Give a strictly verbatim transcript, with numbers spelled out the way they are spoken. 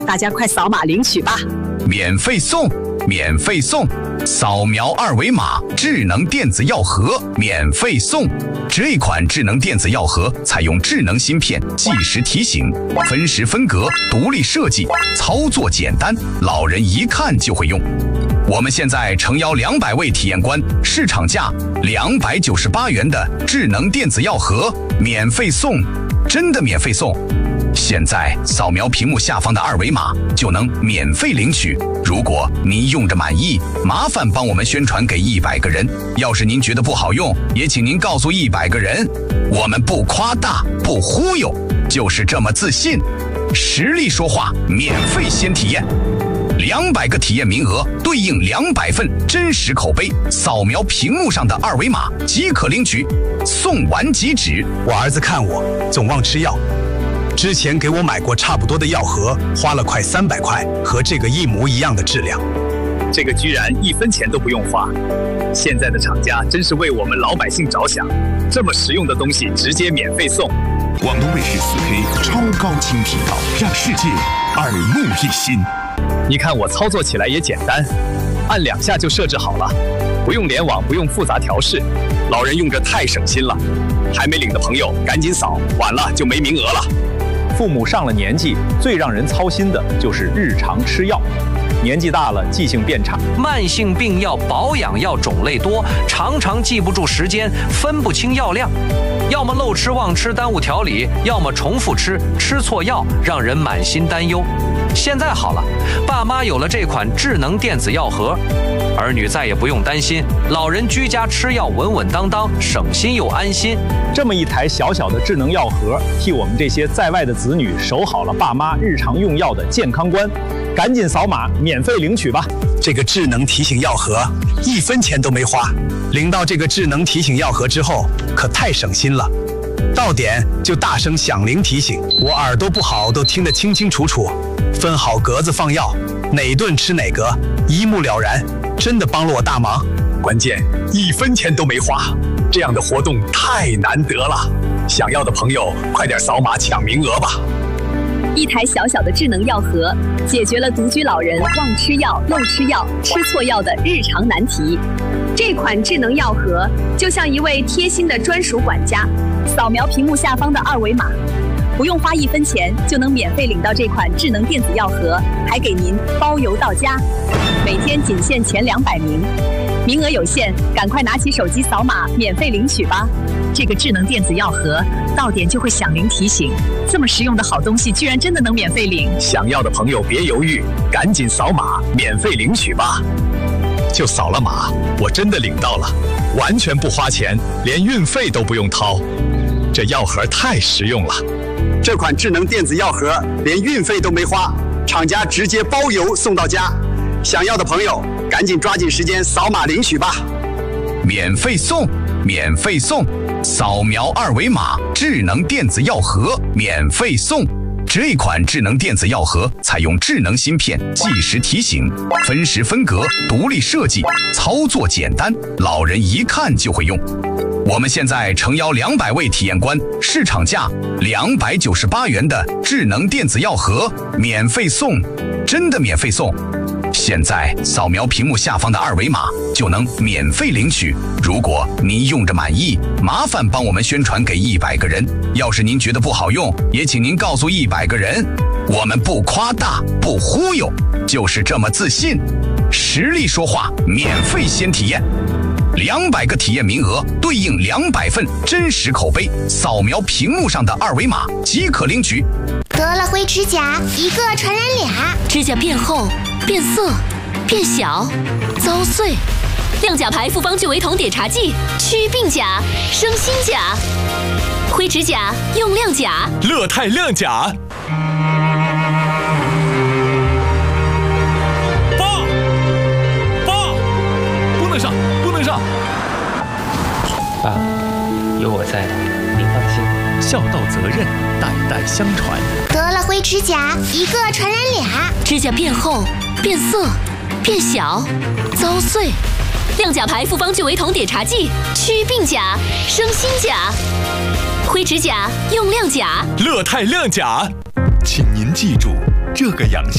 大家快扫码领取吧！ 免费送，免费送，扫描二维码，智能电子药盒免费送。这款智能电子药盒采用智能芯片，计时提醒，分时分隔，独立设计，操作简单，老人一看就会用。我们现在诚邀两百位体验官，市场价两百九十八元的智能电子药盒免费送，真的免费送！现在扫描屏幕下方的二维码就能免费领取。如果您用着满意，麻烦帮我们宣传给一百个人。要是您觉得不好用，也请您告诉一百个人。我们不夸大，不忽悠，就是这么自信。实力说话，免费先体验。两百个体验名额对应两百份真实口碑，扫描屏幕上的二维码即可领取，送完即止。 我儿子看我总忘吃药，之前给我买过差不多的药盒，花了快三百块，和这个一模一样的质量。 这个居然一分钱都不用花，现在的厂家真是为我们老百姓着想，这么实用的东西直接免费送。 广东卫视四 K 超高清频道，让世界耳目一新。 你看我操作起来也简单，按两下就设置好了，不用联网，不用复杂调试，老人用着太省心了。还没领的朋友赶紧扫，晚了就没名额了。父母上了年纪，最让人操心的就是日常吃药。年纪大了，记性变差， 慢性病药、保养药种类多，常常记不住时间，分不清药量，要么漏吃忘吃耽误调理，要么重复吃，吃错药，让人满心担忧。现在好了，爸妈有了这款智能电子药盒，儿女再也不用担心，老人居家吃药稳稳当当，省心又安心。 这么一台小小的智能药盒，替我们这些在外的子女守好了爸妈日常用药的健康观。赶紧扫码免费领取吧！ 这个智能提醒药盒一分钱都没花，领到这个智能提醒药盒之后，可太省心了。到点就大声响铃提醒，我耳朵不好都听得清清楚楚，分好格子放药，哪顿吃哪格，一目了然，真的帮了我大忙。 关键一分钱都没花，这样的活动太难得了，想要的朋友快点扫码抢名额吧！ 一台小小的智能药盒，解决了独居老人忘吃药、漏吃药、吃错药的日常难题。这款智能药盒就像一位贴心的专属管家，扫描屏幕下方的二维码，不用花一分钱就能免费领到这款智能电子药盒，还给您包邮到家。每天仅限前两百名，名额有限，赶快拿起手机扫码免费领取吧！这个智能电子药盒到点就会响铃提醒，这么实用的好东西居然真的能免费领！ 想要的朋友别犹豫，赶紧扫码免费领取吧！就扫了码，我真的领到了，完全不花钱，连运费都不用掏，这药盒太实用了。 这款智能电子药盒连运费都没花，厂家直接包邮送到家。想要的朋友赶紧抓紧时间扫码领取吧！ 免费送，免费送，扫描二维码，智能电子药盒免费送。这款智能电子药盒采用智能芯片，计时提醒，分时分隔，独立设计，操作简单，老人一看就会用。我们现在诚邀两百位体验官，市场价两百九十八元的智能电子药盒免费送，真的免费送！现在扫描屏幕下方的二维码就能免费领取。如果您用着满意，麻烦帮我们宣传给一百个人。要是您觉得不好用，也请您告诉一百个人。我们不夸大，不忽悠，就是这么自信。实力说话，免费先体验。两百个体验名额对应两百份真实口碑，扫描屏幕上的二维码即可领取。 得了灰指甲，一个传染俩， 指甲变厚、变色、变小、遭碎。亮甲牌复方聚维酮碘茶剂，祛病甲，生新甲。灰指甲用亮甲， 乐泰亮甲。爸，爸，不能上，不能上。 爸，有我在，您放心。 孝道责任，代代相传。 得了灰指甲，一个传染俩， 指甲变厚、变色、变小、遭碎。亮甲牌复方聚维酮碘茶剂，祛病甲，生新甲。灰指甲用亮甲， 乐泰亮甲。 请您记住，这个养